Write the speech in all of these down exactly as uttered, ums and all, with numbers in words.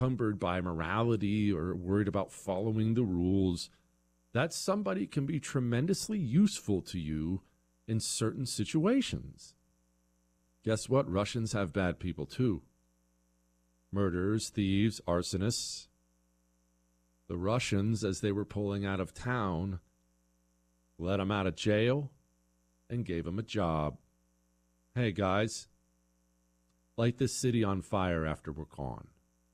encumbered by morality or worried about following the rules, that somebody can be tremendously useful to you in certain situations. Guess what? Russians have bad people too. Murderers, thieves, arsonists. The Russians, as they were pulling out of town, let them out of jail and gave them a job. Hey, guys, light this city on fire after we're gone.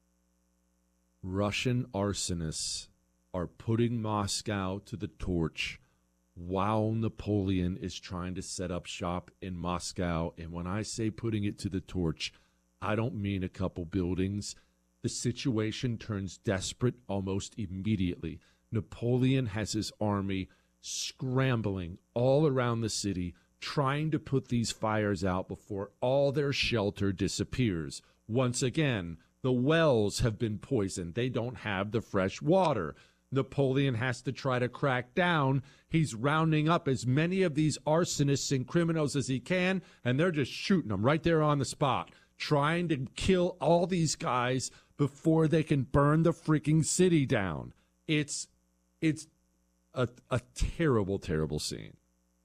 Russian arsonists are putting Moscow to the torch while Napoleon is trying to set up shop in Moscow. And when I say putting it to the torch, I don't mean a couple buildings. The situation turns desperate almost immediately. Napoleon has his army scrambling all around the city, trying to put these fires out before all their shelter disappears. Once again, the wells have been poisoned. They don't have the fresh water. Napoleon has to try to crack down. He's rounding up as many of these arsonists and criminals as he can, and they're just shooting them right there on the spot, trying to kill all these guys before they can burn the freaking city down. It's it's a, a terrible, terrible scene.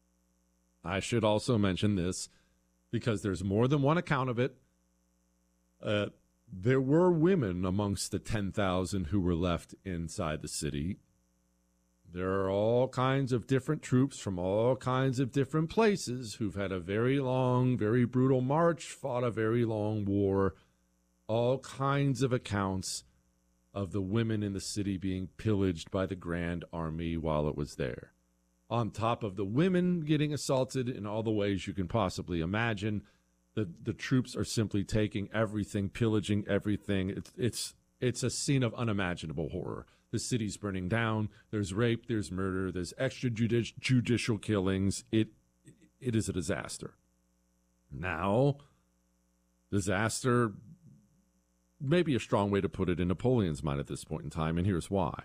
I should also mention this because there's more than one account of it. Uh, there were women amongst the ten thousand who were left inside the city. There are all kinds of different troops from all kinds of different places who've had a very long, very brutal march, fought a very long war, all kinds of accounts of the women in the city being pillaged by the Grand Army while it was there. On top of the women getting assaulted in all the ways you can possibly imagine, the, the troops are simply taking everything, pillaging everything. It's, it's, it's a scene of unimaginable horror. The city's burning down. There's rape. There's murder. There's extrajudicial judicial killings. It, it is a disaster. Now, disaster may be a strong way to put it in Napoleon's mind at this point in time, and here's why.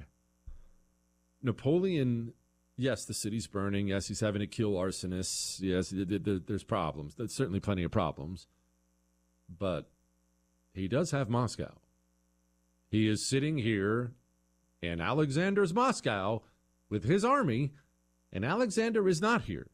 Napoleon, yes, the city's burning. Yes, he's having to kill arsonists. Yes, there's problems. There's certainly plenty of problems. But he does have Moscow. He is sitting here in Alexander's Moscow with his army, and Alexander is not here.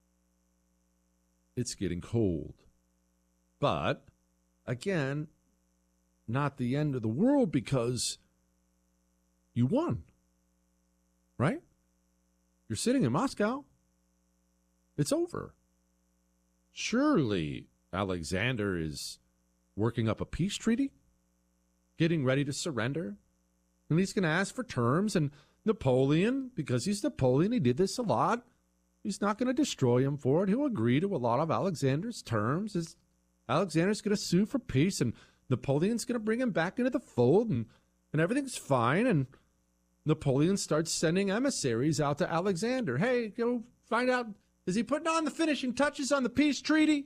It's getting cold. But, again, not the end of the world because you won, right? You're sitting in Moscow. It's over. Surely Alexander is working up a peace treaty, getting ready to surrender, and he's going to ask for terms. And Napoleon, because he's Napoleon, he did this a lot. He's not going to destroy him for it. He'll agree to a lot of Alexander's terms. Is Alexander's going to sue for peace, and Napoleon's going to bring him back into the fold, and, and everything's fine. And Napoleon starts sending emissaries out to Alexander. Hey, go find out, is he putting on the finishing touches on the peace treaty?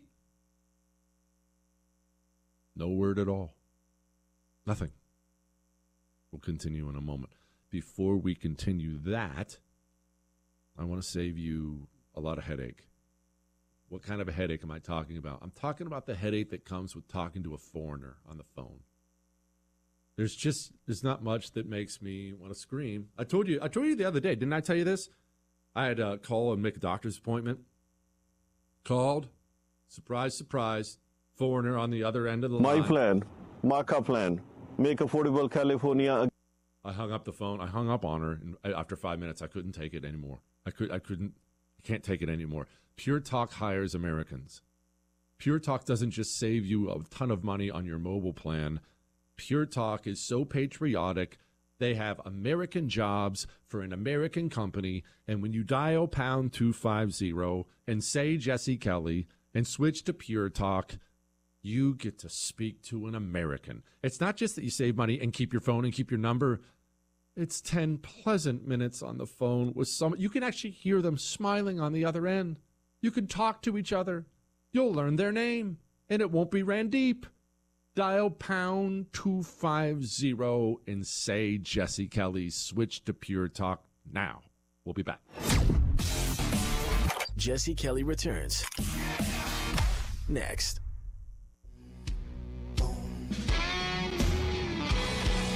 No word at all. Nothing. We'll continue in a moment. Before we continue that, I want to save you a lot of headache. What kind of a headache am I talking about? I'm talking about the headache that comes with talking to a foreigner on the phone. There's just, there's not much that makes me want to scream. I told you, I told you the other day, didn't I tell you this? I had to call and make a doctor's appointment. Called, surprise, surprise, foreigner on the other end of the line. My plan, Marka plan, make affordable California. I hung up the phone. I hung up on her, and after five minutes, I couldn't take it anymore. I could, I couldn't, I can't take it anymore. Pure Talk hires Americans. Pure Talk doesn't just save you a ton of money on your mobile plan. Pure Talk is so patriotic. They have American jobs for an American company. And when you dial pound two fifty and say Jesse Kelly and switch to Pure Talk, you get to speak to an American. It's not just that you save money and keep your phone and keep your number. It's ten pleasant minutes on the phone with someone. You can actually hear them smiling on the other end. You can talk to each other. You'll learn their name, and it won't be Randeep. Dial pound two fifty and say Jesse Kelly. Switch to Pure Talk now. We'll be back. Jesse Kelly returns next.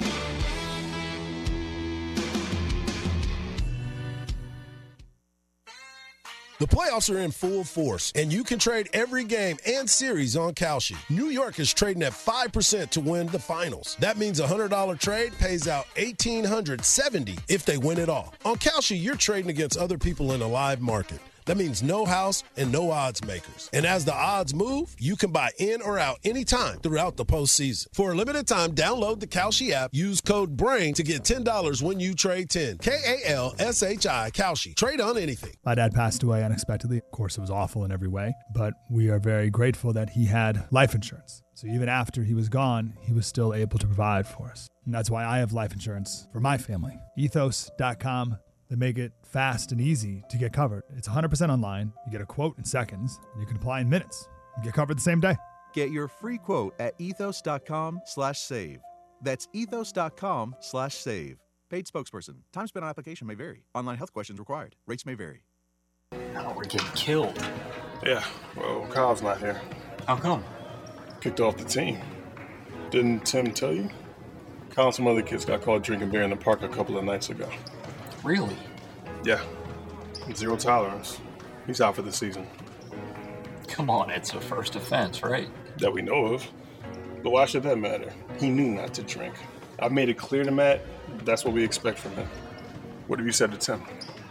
The playoffs are in full force, and you can trade every game and series on Kalshi. New York is trading at five percent to win the finals. That means a one hundred dollars trade pays out one thousand eight hundred seventy dollars if they win it all. On Kalshi, you're trading against other people in a live market. That means no house and no odds makers. And as the odds move, you can buy in or out anytime throughout the postseason. For a limited time, download the Kalshi app. Use code BRAIN to get ten dollars when you trade ten. K A L S H I, Kalshi. Trade on anything. My dad passed away unexpectedly. Of course, it was awful in every way, but we are very grateful that he had life insurance. So even after he was gone, he was still able to provide for us. And that's why I have life insurance for my family. ethos dot com. They make it fast and easy to get covered. It's one hundred percent online. You get a quote in seconds, and you can apply in minutes. You get covered the same day. Get your free quote at ethos dot com slash save. That's ethos dot com slash save. Paid spokesperson. Time spent on application may vary. Online health questions required. Rates may vary. Oh, we're getting killed. Yeah, well, Kyle's not here. How come? Kicked off the team. Didn't Tim tell you? Kyle and some other kids got caught drinking beer in the park a couple of nights ago. Really? Yeah. Zero tolerance. He's out for the season. Come on, it's a first offense, right? That we know of. But why should that matter? He knew not to drink. I've made it clear to Matt that's what we expect from him. What have you said to Tim?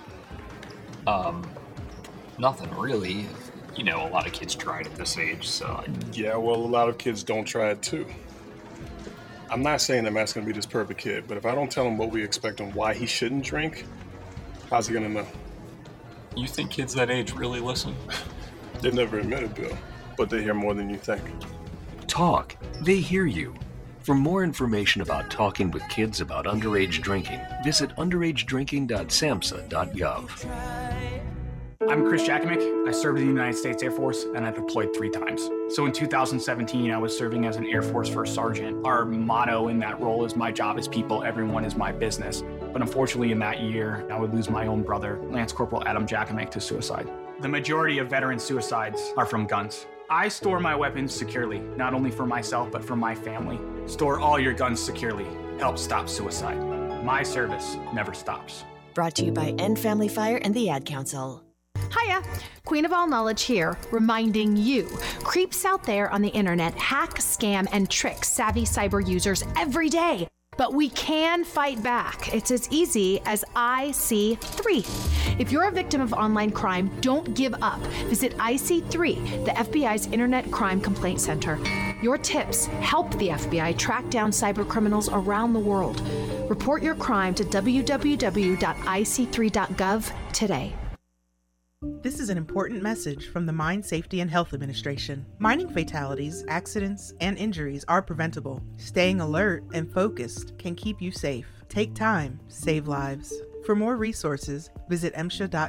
Um, nothing really. You know, a lot of kids try it at this age, so... I... Yeah, well, a lot of kids don't try it too. I'm not saying that Matt's going to be this perfect kid, but if I don't tell him what we expect and why he shouldn't drink, how's he going to know? You think kids that age really listen? They never admit it, Bill, but they hear more than you think. Talk. They hear you. For more information about talking with kids about underage drinking, visit underage drinking dot samhsa dot gov. I'm Chris Jakimick. I served in the United States Air Force, and I deployed three times. So in two thousand seventeen, I was serving as an Air Force First Sergeant. Our motto in that role is, my job is people, everyone is my business. But unfortunately, in that year, I would lose my own brother, Lance Corporal Adam Jakimick, to suicide. The majority of veteran suicides are from guns. I store my weapons securely, not only for myself, but for my family. Store all your guns securely. Help stop suicide. My service never stops. Brought to you by End Family Fire and the Ad Council. Hiya, Queen of All Knowledge here, reminding you, creeps out there on the internet hack, scam, and trick savvy cyber users every day. But we can fight back. It's as easy as I C three. If you're a victim of online crime, don't give up. Visit I C three, the F B I's Internet Crime Complaint Center. Your tips help the F B I track down cyber criminals around the world. Report your crime to w w w dot i c three dot gov today. This is an important message from the Mine Safety and Health Administration. Mining fatalities, accidents, and injuries are preventable. Staying alert and focused can keep you safe. Take time, save lives. For more resources, visit m s h a dot